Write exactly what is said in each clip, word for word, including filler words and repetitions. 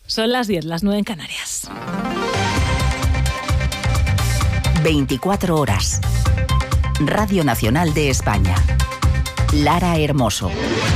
Son las diez, las nueve en Canarias. veinticuatro horas. Radio Nacional de España. Lara Hermoso.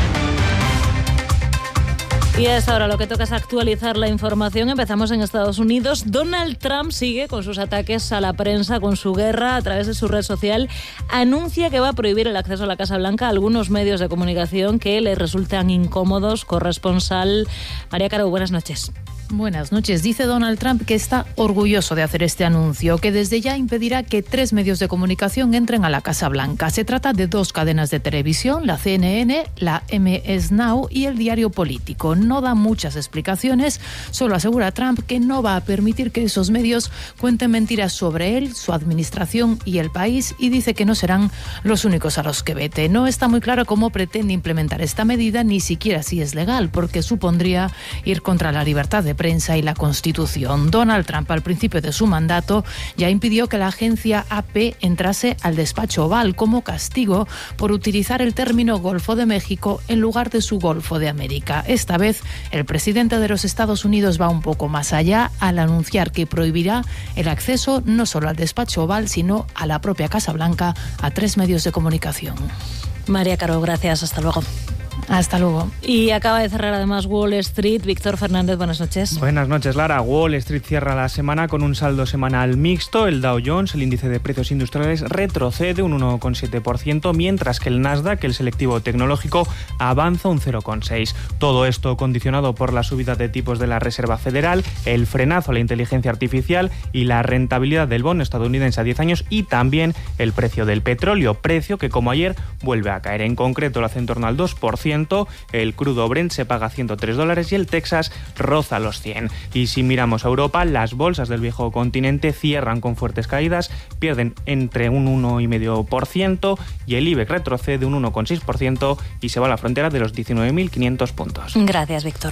Y a esta hora lo que toca es actualizar la información. Empezamos en Estados Unidos. Donald Trump sigue con sus ataques a la prensa, con su guerra a través de su red social. Anuncia que va a prohibir el acceso a la Casa Blanca a algunos medios de comunicación que le resultan incómodos. Corresponsal María Caro, buenas noches. Buenas noches. Dice Donald Trump que está orgulloso de hacer este anuncio, que desde ya impedirá que tres medios de comunicación entren a la Casa Blanca. Se trata de dos cadenas de televisión, la C N N, la M S Now y el Diario Político. No da muchas explicaciones, solo asegura Trump que no va a permitir que esos medios cuenten mentiras sobre él, su administración y el país, y dice que no serán los únicos a los que vete. No está muy claro cómo pretende implementar esta medida, ni siquiera si es legal, porque supondría ir contra la libertad de prensa y la Constitución. Donald Trump, al principio de su mandato, ya impidió que la agencia A P entrase al despacho Oval como castigo por utilizar el término Golfo de México en lugar de su Golfo de América. Esta vez, el presidente de los Estados Unidos va un poco más allá al anunciar que prohibirá el acceso no solo al despacho Oval, sino a la propia Casa Blanca a tres medios de comunicación. María Caro, gracias. Hasta luego. Hasta luego. Y acaba de cerrar además Wall Street. Víctor Fernández, buenas noches. Buenas noches, Lara. Wall Street cierra la semana con un saldo semanal mixto. El Dow Jones, el índice de precios industriales, retrocede un uno coma siete por ciento, mientras que el Nasdaq, el selectivo tecnológico, avanza un cero coma seis por ciento. Todo esto condicionado por la subida de tipos de la Reserva Federal, el frenazo a la inteligencia artificial y la rentabilidad del bono estadounidense a diez años, y también el precio del petróleo, precio que como ayer vuelve a caer. En concreto lo hace en torno al dos por ciento. El crudo Brent se paga ciento tres dólares y el Texas roza los cien. Y si miramos a Europa, las bolsas del viejo continente cierran con fuertes caídas, pierden entre un uno coma cinco por ciento y el IBEX retrocede un uno coma seis por ciento y se va a la frontera de los diecinueve mil quinientos puntos. Gracias, Víctor.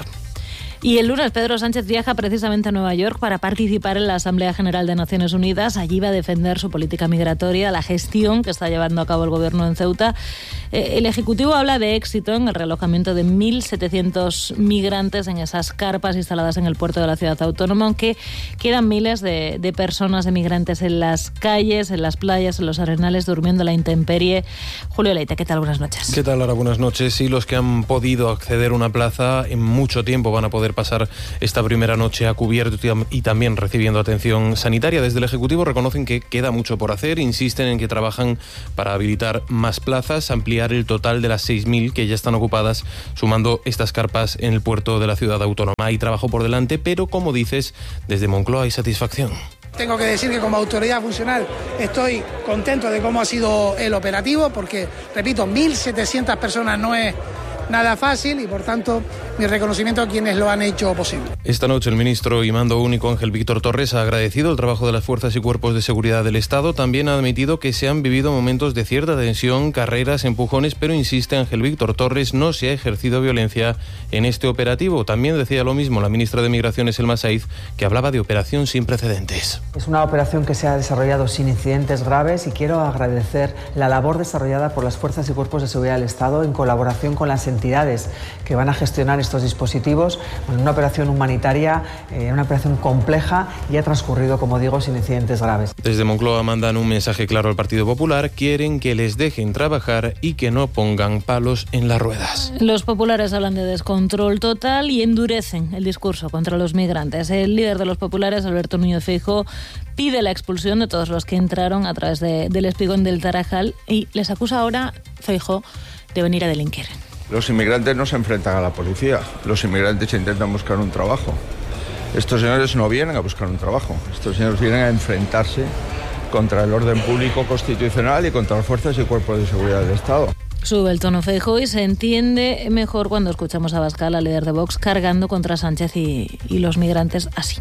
Y el lunes Pedro Sánchez viaja precisamente a Nueva York para participar en la Asamblea General de Naciones Unidas. Allí va a defender su política migratoria, la gestión que está llevando a cabo el gobierno en Ceuta. Eh, el Ejecutivo habla de éxito en el relojamiento de mil setecientos migrantes en esas carpas instaladas en el puerto de la ciudad autónoma, aunque quedan miles de, de personas, de migrantes en las calles, en las playas, en los arenales, durmiendo a la intemperie. Julio Leite, ¿qué tal? Buenas noches. ¿Qué tal, Lara? Buenas noches. Sí, los que han podido acceder a una plaza en mucho tiempo van a poder pasar esta primera noche a cubierto y también recibiendo atención sanitaria. Desde el Ejecutivo reconocen que queda mucho por hacer, insisten en que trabajan para habilitar más plazas, ampliar el total de las seis mil que ya están ocupadas, sumando estas carpas en el puerto de la ciudad autónoma. Hay trabajo por delante, pero como dices, desde Moncloa hay satisfacción. Tengo que decir que como autoridad funcional estoy contento de cómo ha sido el operativo, porque, repito, mil setecientas personas no es nada fácil y, por tanto, mi reconocimiento a quienes lo han hecho posible. Esta noche el ministro y mando único Ángel Víctor Torres ha agradecido el trabajo de las fuerzas y cuerpos de seguridad del Estado. También ha admitido que se han vivido momentos de cierta tensión, carreras, empujones, pero insiste Ángel Víctor Torres, no se ha ejercido violencia en este operativo. También decía lo mismo la ministra de Migraciones, Elma Saiz, que hablaba de operación sin precedentes. Es una operación que se ha desarrollado sin incidentes graves y quiero agradecer la labor desarrollada por las fuerzas y cuerpos de seguridad del Estado en colaboración con las entidades que van a gestionar estos dispositivos. Bueno, una operación humanitaria, eh, una operación compleja y ha transcurrido, como digo, sin incidentes graves. Desde Moncloa mandan un mensaje claro al Partido Popular, quieren que les dejen trabajar y que no pongan palos en las ruedas. Los populares hablan de descontrol total y endurecen el discurso contra los migrantes. El líder de los populares, Alberto Núñez Feijóo, pide la expulsión de todos los que entraron a través de, del espigón del Tarajal y les acusa ahora, Feijóo, de venir a delinquir. Los inmigrantes no se enfrentan a la policía, los inmigrantes intentan buscar un trabajo. Estos señores no vienen a buscar un trabajo, estos señores vienen a enfrentarse contra el orden público constitucional y contra las fuerzas y cuerpos de seguridad del Estado. Sube el tono Feijóo y se entiende mejor cuando escuchamos a Abascal, al líder de Vox, cargando contra Sánchez y, y los migrantes así.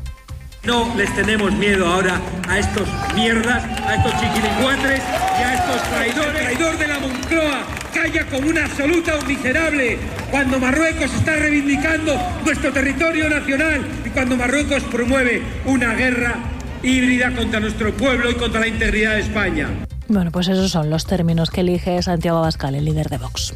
No les tenemos miedo ahora a estos mierdas, a estos chiquilicuatres y a estos traidores. El traidor de la Moncloa calla como una absoluta un miserable cuando Marruecos está reivindicando nuestro territorio nacional y cuando Marruecos promueve una guerra híbrida contra nuestro pueblo y contra la integridad de España. Bueno, pues esos son los términos que elige Santiago Abascal, el líder de Vox.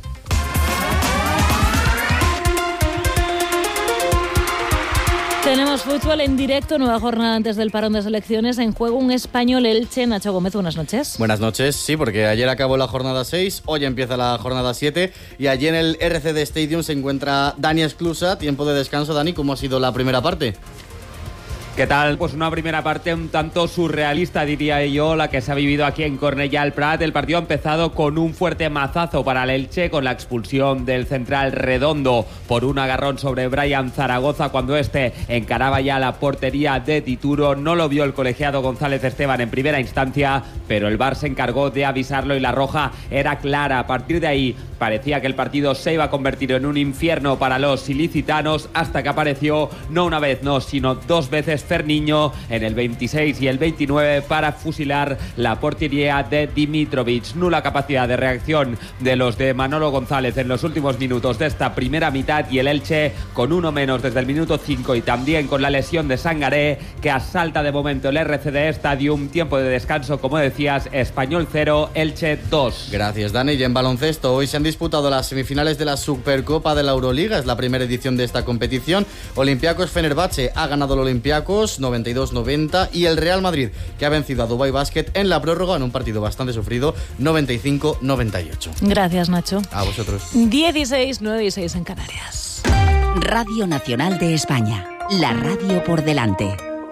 Tenemos fútbol en directo, nueva jornada antes del parón de selecciones. En juego un español Elche. Nacho Gómez, buenas noches. Buenas noches, sí, porque ayer acabó la jornada seis, hoy empieza la jornada siete y allí en el R C D Stadium se encuentra Dani Esclusa. Tiempo de descanso. Dani, ¿cómo ha sido la primera parte? ¿Qué tal? Pues una primera parte un tanto surrealista, diría yo, la que se ha vivido aquí en Cornellà al Prat. El partido ha empezado con un fuerte mazazo para el Elche, con la expulsión del central Redondo por un agarrón sobre Brian Zaragoza cuando este encaraba ya la portería de Tituro. No lo vio el colegiado González Esteban en primera instancia, pero el V A R se encargó de avisarlo y la roja era clara. A partir de ahí parecía que el partido se iba a convertir en un infierno para los ilicitanos, hasta que apareció, no una vez, no, sino dos veces Ferniño en el veintiséis y el veintinueve para fusilar la portería de Dimitrovic. Nula capacidad de reacción de los de Manolo González en los últimos minutos de esta primera mitad, y el Elche con uno menos desde el minuto cinco y también con la lesión de Sangaré, que asalta de momento el R C D Stadium. Tiempo de descanso, como decías, Español cero, Elche dos. Gracias, Dani. Y en baloncesto, hoy se han disputado las semifinales de la Supercopa de la Euroliga. Es la primera edición de esta competición. Olympiacos Fenerbahce ha ganado el Olympiacos noventa y dos noventa, y el Real Madrid, que ha vencido a Dubai Basket en la prórroga en un partido bastante sufrido, noventa y cinco noventa y ocho. Gracias, Nacho. A vosotros. dieciséis, nueve y seis en Canarias. Radio Nacional de España. La radio por delante.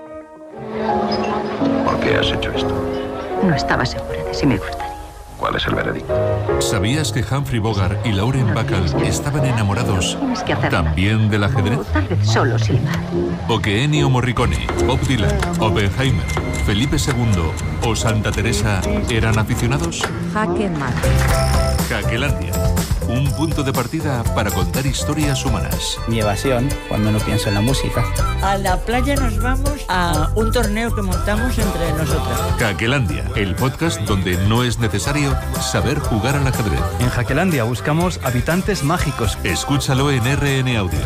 ¿Por qué has hecho esto? No estaba segura de si me gustaría. ¿Cuál es el veredicto? ¿Sabías que Humphrey Bogart y Lauren Bacall estaban enamorados también del ajedrez? O tal vez solo silbar. ¿O que Ennio Morricone, Bob Dylan, Oppenheimer, Felipe segundo o Santa Teresa eran aficionados? Jaque mate. Jaquelandia, un punto de partida para contar historias humanas. Mi evasión, cuando no pienso en la música. A la playa nos vamos a un torneo que montamos entre nosotras. Jaquelandia, el podcast donde no es necesario saber jugar al ajedrez. En Jaquelandia buscamos habitantes mágicos. Escúchalo en R N Audio.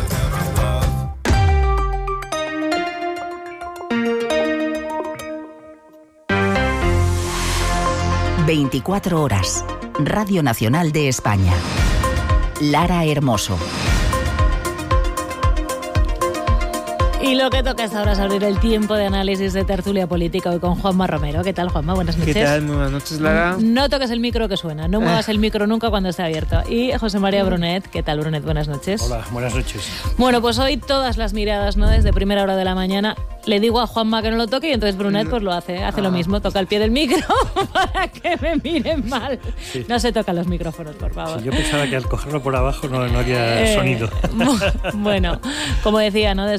veinticuatro horas. Radio Nacional de España. Lara Hermoso. Y lo que toca hasta ahora es abrir el tiempo de análisis de tertulia política hoy con Juanma Romero. ¿Qué tal, Juanma? Buenas noches. ¿Qué tal? Muy buenas noches, Lara. No toques el micro que suena, no muevas el micro nunca cuando esté abierto. Y José María Brunet. ¿Qué tal, Brunet? Buenas noches. Hola, buenas noches. Bueno, pues hoy todas las miradas, ¿no? Desde primera hora de la mañana. Le digo a Juanma que no lo toque y entonces Brunet pues lo hace, hace ah. lo mismo, toca el pie del micro para que me miren mal. Sí. No se tocan los micrófonos, por favor. Sí, yo pensaba que al cogerlo por abajo no, no había eh, sonido. Bueno, como decía, ¿no? Desde